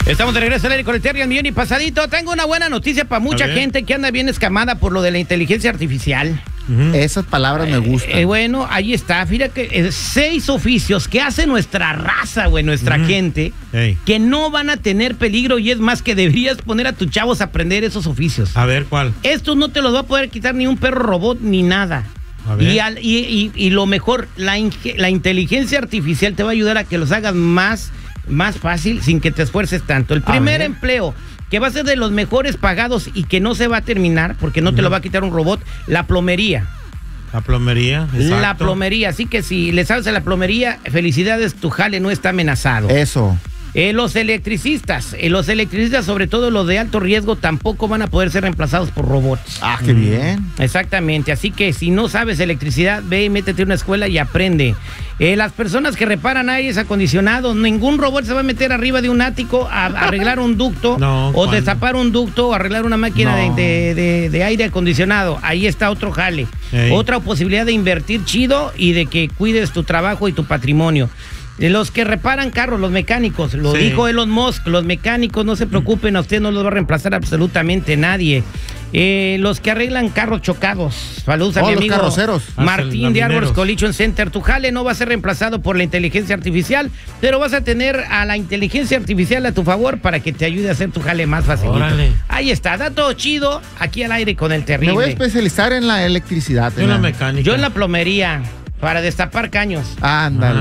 Estamos de regreso al aire con el Terry al millón y pasadito. Tengo una buena noticia para mucha gente que anda bien escamada por lo de la inteligencia artificial. Esas palabras me gustan. Bueno, ahí está. Fíjate que 6 oficios que hace nuestra raza, güey, nuestra gente, que no van a tener peligro, y es más que deberías poner a tus chavos a aprender esos oficios. A ver, ¿cuál? Estos no te los va a poder quitar ni un perro robot ni nada. A ver. Y lo mejor, la inteligencia artificial te va a ayudar a que los hagas más fácil sin que te esfuerces tanto. El primer empleo, que va a ser de los mejores pagados y que no se va a terminar porque no te lo va a quitar un robot, la plomería. La plomería, exacto. La plomería, así que si le sabes a la plomería, felicidades, tu jale no está amenazado. Eso. Los electricistas, sobre todo los de alto riesgo, tampoco van a poder ser reemplazados por robots. Ah, qué bien. Exactamente, así que si no sabes electricidad, ve y métete a una escuela y aprende. Las personas que reparan aires acondicionados, ningún robot se va a meter arriba de un ático a arreglar un ducto o destapar un ducto o arreglar una máquina de aire acondicionado. Ahí está otro jale. Otra posibilidad de invertir chido y de que cuides tu trabajo y tu patrimonio. Los que reparan carros, los mecánicos, lo dijo Elon Musk, los mecánicos, no se preocupen, a usted no los va a reemplazar absolutamente nadie. Los que arreglan carros chocados, saludos a mi amigo carroceros. Martín de Arbors Collision Center. Tu jale no va a ser reemplazado por la inteligencia artificial, pero vas a tener a la inteligencia artificial a tu favor para que te ayude a hacer tu jale más facilito. Órale. Ahí está, dato chido, aquí al aire con el terrible. Me voy a especializar en la electricidad. En la mecánica. Yo en la plomería. Para destapar caños. Ándale.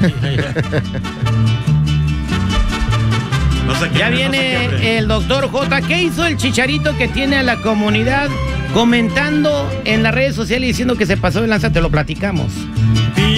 Ya viene el doctor J. ¿Qué hizo el Chicharito que tiene a la comunidad comentando en las redes sociales diciendo que se pasó de lanza? Te lo platicamos.